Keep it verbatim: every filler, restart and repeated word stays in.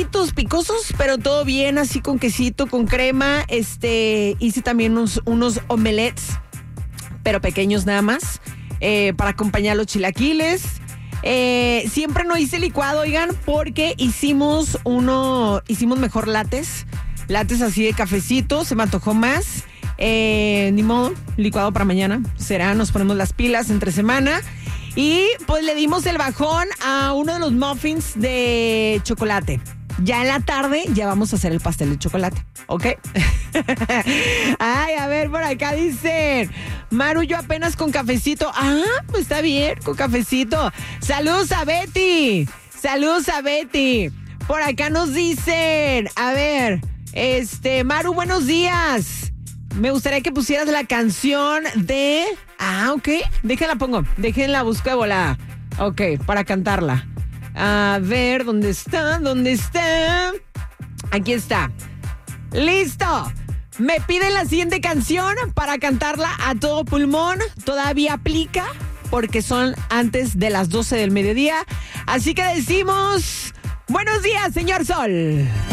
picosos, pero todo bien, así con quesito, con crema. Este, hice también unos, unos omelets, pero pequeños nada más, eh, para acompañar los chilaquiles. Eh, siempre no hice licuado, oigan, porque hicimos uno, hicimos mejor lates, lates así de cafecito, se me antojó más. Eh, ni modo, licuado para mañana será, nos ponemos las pilas entre semana. Y pues le dimos el bajón a uno de los muffins de chocolate. Ya en la tarde ya vamos a hacer el pastel de chocolate, ¿ok? Ay, a ver, por acá dicen, Maru, yo apenas con cafecito. Ah, pues está bien, con cafecito. Saludos a Betty, saludos a Betty. Por acá nos dicen, a ver, este, Maru, buenos días. Me gustaría que pusieras la canción de... Ah, ok, déjenla pongo, déjenla busco de volada. Ok, para cantarla. A ver, ¿dónde está? ¿Dónde está? Aquí está. ¡Listo! Me piden la siguiente canción para cantarla a todo pulmón. Todavía aplica porque son antes de las doce del mediodía. Así que decimos... ¡Buenos días, señor Sol!